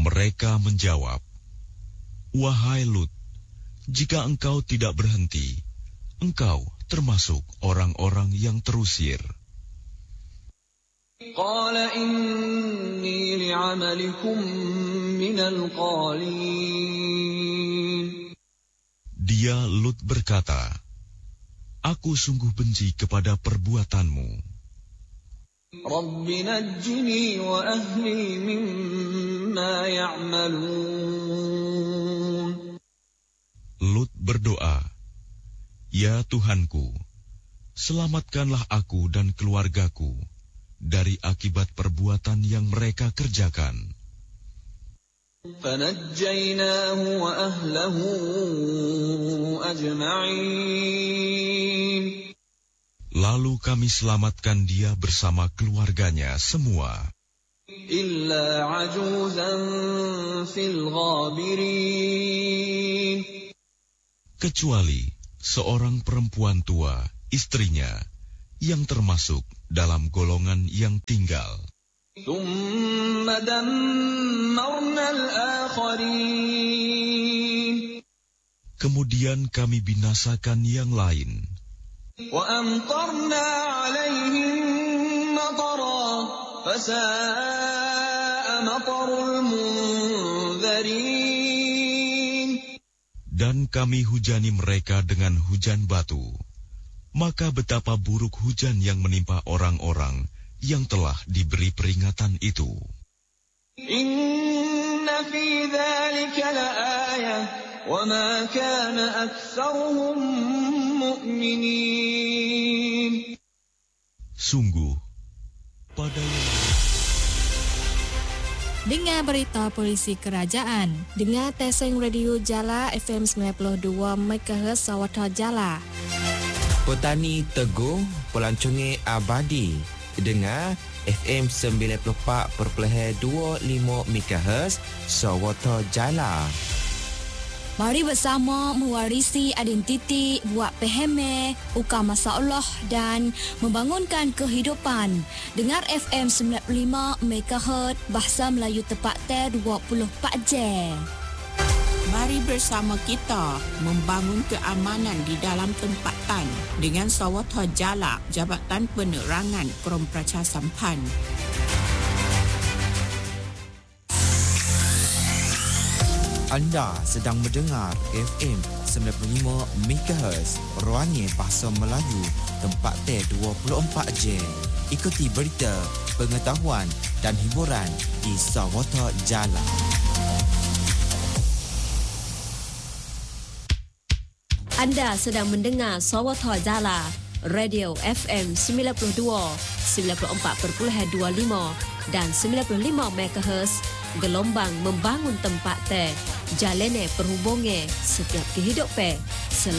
Mereka menjawab, "Wahai Lut, jika engkau tidak berhenti, engkau termasuk orang-orang yang terusir." Qala inni li'amalikum minal qalin. Dia Lut berkata, "Aku sungguh benci kepada perbuatanmu. Rabbi najjini wa ahli mimma ya'malun." Lut berdoa, "Ya Tuhanku, selamatkanlah aku dan keluargaku dari akibat perbuatan yang mereka kerjakan." Fanajjaynahu wa ahlahu ajma'in. Lalu kami selamatkan dia bersama keluarganya semua. Illa ajuzan fil ghabirin. Kecuali seorang perempuan tua, istrinya, yang termasuk dalam golongan yang tinggal. Thumma dammarna al-akharin. Kemudian kami binasakan yang lain. Wa amtarna 'alaihim matara fasa'a matarul munzirin. Dan kami hujani mereka dengan hujan batu. Maka betapa buruk hujan yang menimpa orang-orang yang telah diberi peringatan itu. Inna fi dzalika laayah wa ma kana aktsaruhum mu'minin. Sungguh, pada Dengar berita polisi kerajaan. Dengar Teseng Radio Jala FM 92 MHz Sawatha Jala. Petani Teguh, pelancongan abadi. Dengar FM 94.25 MHz Sawatha Jala. Mari bersama mewarisi identiti, buat peheme, ukar masalah dan membangunkan kehidupan. Dengar FM 95 MHz Bahasa Melayu tepat 24 jam. Mari bersama kita membangun keamanan di dalam tempatan dengan Sawatha Jala, Jabatan Penerangan Perampraca Sampan. Anda sedang mendengar FM 95 MHz Ruangnya Bahasa Melayu tempat 24 jam. Ikuti berita, pengetahuan dan hiburan di Sawatha Jala. Anda sedang mendengar Sawatha Jala, Radio FM 92, 94.25 dan 95 MHz, gelombang membangun tempat te, jalane perhubungan setiap kehidupan.